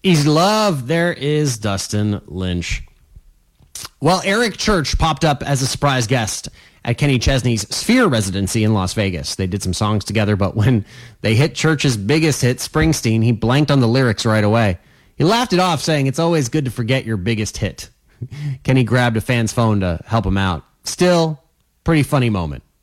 Easy Love, there is Dustin Lynch. Well, Eric Church popped up as a surprise guest at Kenny Chesney's Sphere residency in Las Vegas. They did some songs together, but when they hit Church's biggest hit, Springsteen, he blanked on the lyrics right away. He laughed it off, saying, "It's always good to forget your biggest hit." Kenny grabbed a fan's phone to help him out. Still, pretty funny moment.